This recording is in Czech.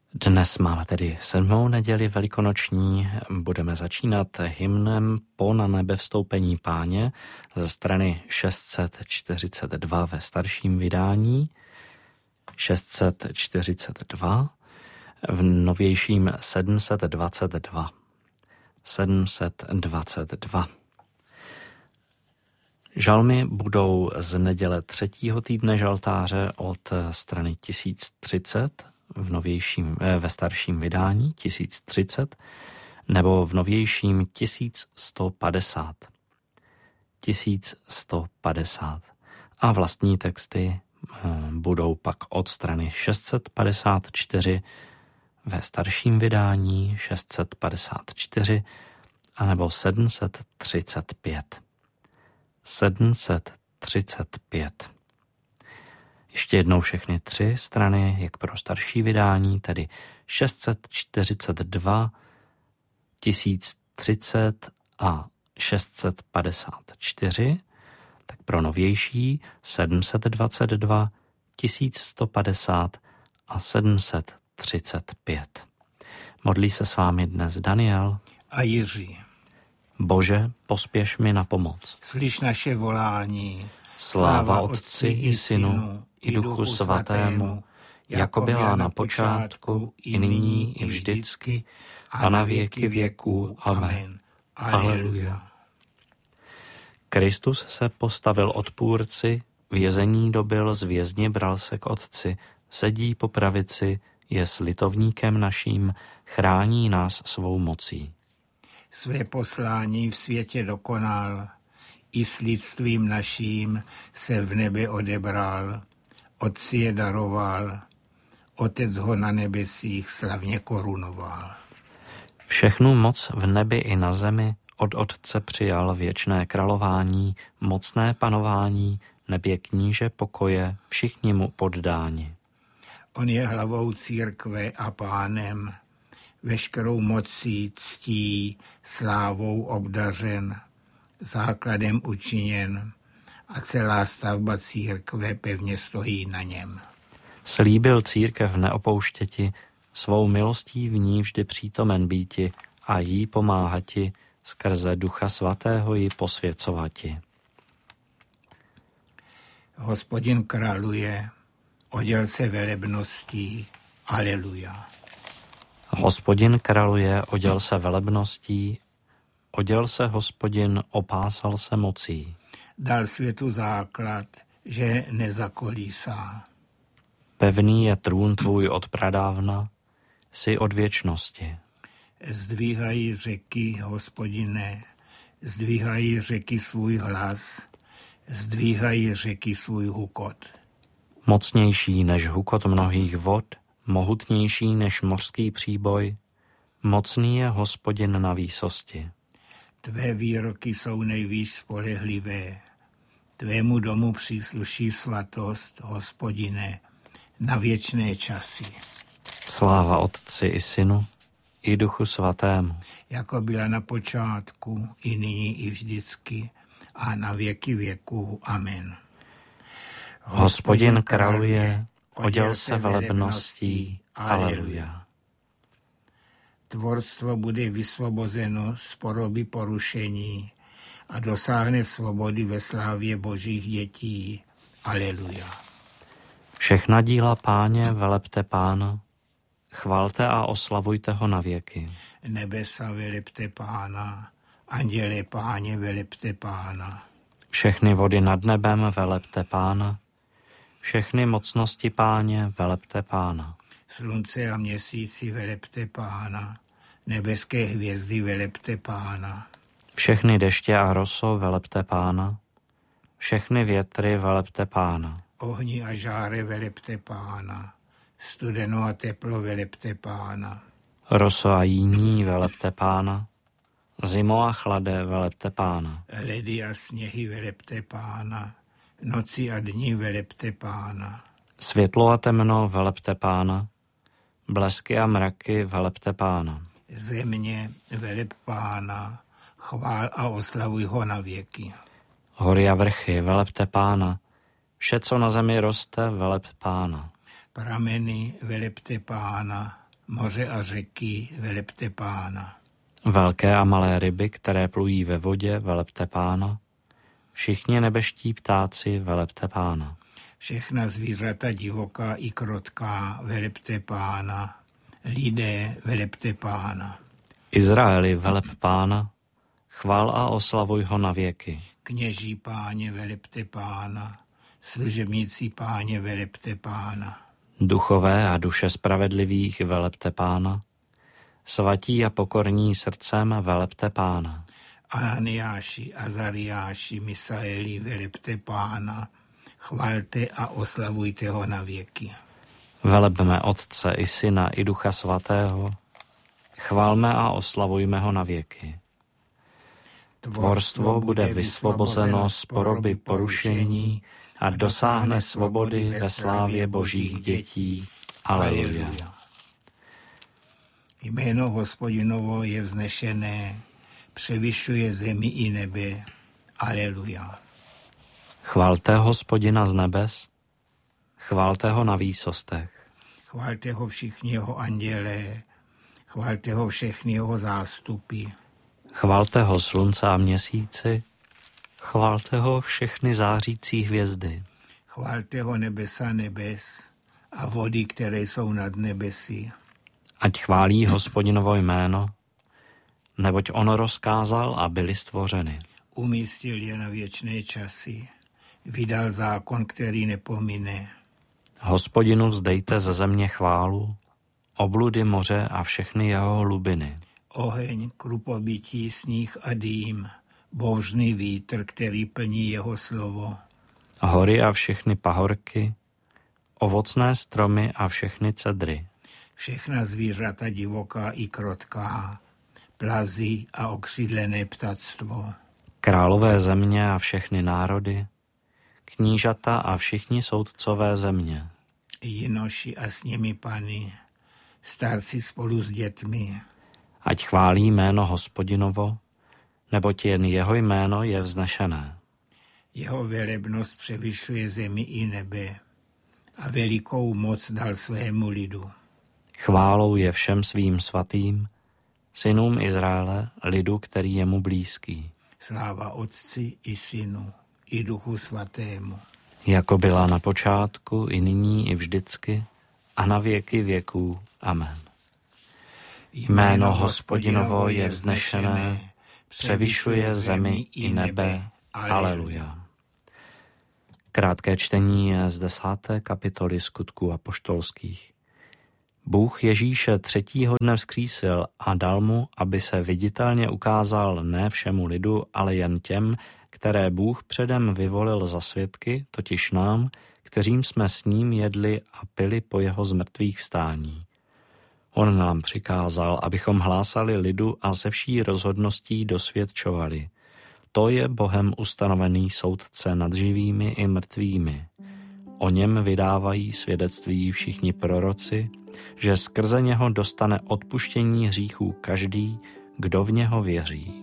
Dnes máme tedy 7. neděli velikonoční, budeme začínat hymnem Po na nebe vstoupení Páně ze strany 642 ve starším vydání, 642, v novějším 722. 722. Žalmy budou z neděle 3. týdne žaltáře od strany 1030, ve starším vydání 1030, nebo v novějším 1150. 1150. A vlastní texty budou pak od strany 654 ve starším vydání 654 anebo 735. 735. Ještě jednou všechny tři strany, jak pro starší vydání, tedy 642, 1030 a 654, tak pro novější 722, 1150 a 735. Modlí se s vámi dnes Daniel a Jiří. Bože, pospěš mi na pomoc. Slyš naše volání. Sláva Otci i Synu, i Duchu Svatému, jako byla na počátku, i nyní, i vždycky, a na věky věků. Amen. Aleluja. Kristus se postavil odpůrci, vězení dobyl, z vězně bral se k Otci, sedí po pravici, je slitovníkem naším, chrání nás svou mocí. Své poslání v světě dokonal, i s lidstvím naším se v nebe odebral, Otci je daroval, Otec ho na nebesích slavně korunoval. Všechnu moc v nebi i na zemi od Otce přijal, věčné králování, mocné panování, nebě kníže pokoje, všichni mu poddáni. On je hlavou církve a pánem, veškerou mocí, ctí, slávou obdařen, základem učiněn a celá stavba církve pevně stojí na něm. Slíbil církev neopouštěti, svou milostí v ní vždy přítomen býti a jí pomáhati, skrze Ducha Svatého ji posvěcovati. Hospodin králuje, oděl se velebností, aleluja. Hospodin králuje, oděl se velebností, oděl se Hospodin, opásal se mocí. Dal světu základ, že nezakolísá. Pevný je trůn tvůj od pradávna, jsi od věčnosti. Zdvíhají řeky, Hospodine, zdvíhají řeky svůj hlas, zdvíhají řeky svůj hukot. Mocnější než hukot mnohých vod, mohutnější než mořský příboj, mocný je Hospodin na výsosti. Tvé výroky jsou nejvýš spolehlivé, tvému domu přísluší svatost, Hospodine, na věčné časy. Sláva Otci i Synu, i Duchu Svatému. Jako byla na počátku, i nyní, i vždycky, a na věky věků. Amen. Hospodin králuje, oděl se velebností. Aleluja. Tvorstvo bude vysvobozeno z poroby porušení a dosáhne svobody ve slávě Božích dětí. Aleluja. Všechna díla Páně velepte Pána, chvalte a oslavujte ho na věky. Nebesa velepte Pána, anděle Páně velepte Pána. Všechny vody nad nebem velepte Pána, všechny mocnosti Páně velepte Pána. Slunce a měsíci velepte Pána, nebeské hvězdy velepte Pána. Všechny deště a roso velepte Pána, všechny větry velepte Pána. Ohni a žáre velepte Pána, studeno a teplo velepte Pána. Roso a jíní velepte Pána, zimo a chlade velepte Pána. Ledy a sněhy velepte Pána, noci a dní velepte Pána. Světlo a temno velepte Pána, blesky a mraky velepte Pána. Země veleb Pána, chvál a oslavuj ho na věky. Hory a vrchy velepte Pána, vše, co na zemi roste, veleb Pána. Prameny velepte Pána, Moře a řeky, velepte Pána. Velké a malé ryby, které plují ve vodě, velepte Pána. Všichni nebeští ptáci, velepte Pána. Všechna zvířata divoká i krotká, velepte Pána. Lidé, velepte Pána. Izraeli, veleb Pána, chvál a oslavuj ho na věky. Kněží Páně, velepte Pána. Služebníci Páně, velepte Pána. Duchové a duše spravedlivých, velepte Pána. Svatí a pokorní srdcem, velepte Pána. Ananiáši, Azariáši, Misaeli, velepte Pána. Chvalte a oslavujte ho na věky. Velebme Otce i Syna i Ducha Svatého. Chválme a oslavujme ho na věky. Tvorstvo bude vysvobozeno z poroby porušení a dosáhne svobody ve slávě Božích dětí. Aleluja. Jméno Hospodinovo je vznešené, převyšuje zemi i nebe. Aleluja. Chválte Hospodina z nebes, chválte ho na výsostech. Chválte ho všichni jeho andělé, chválte ho všechny jeho zástupy. Chválte ho slunce a měsíci, chválte ho všechny zářící hvězdy. Chválte ho nebesa nebes a vody, které jsou nad nebesy. Ať chválí Hospodinovo jméno, neboť on rozkázal a byly stvořeny. Umístil je na věčné časy, vydal zákon, který nepomine. Hospodinu vzdejte ze země chválu, obludy moře a všechny jeho hlubiny. Oheň, krupobytí, sníh a dým, bouřný vítr, který plní jeho slovo. Hory a všechny pahorky, ovocné stromy a všechny cedry. Všechna zvířata divoká i krotká, plazy a okřídlené ptactvo. Králové země a všechny národy, knížata a všichni soudcové země. Jinoši a s nimi pany, starci spolu s dětmi. Ať chválí jméno Hospodinovo, neboť jen jeho jméno je vznešené. Jeho velebnost převyšuje zemi i nebe a velikou moc dal svému lidu. Chválou je všem svým svatým, synům Izraele, lidu, který je mu blízký. Sláva Otci i Synu i Duchu Svatému. Jako byla na počátku, i nyní, i vždycky, a na věky věků. Amen. Jméno Hospodinovo je vznešené, převyšuje zemi i nebe. Aleluja. Krátké čtení je z 10. kapitoly Skutků apoštolských. Bůh Ježíše 3. dne vzkřísil a dal mu, aby se viditelně ukázal ne všemu lidu, ale jen těm, které Bůh předem vyvolil za svědky, totiž nám, kteřím jsme s ním jedli a pili po jeho zmrtvých vstání. On nám přikázal, abychom hlásali lidu a se vší rozhodností dosvědčovali. To je Bohem ustanovený soudce nad živými i mrtvými. O něm vydávají svědectví všichni proroci, že skrze něho dostane odpuštění hříchů každý, kdo v něho věří.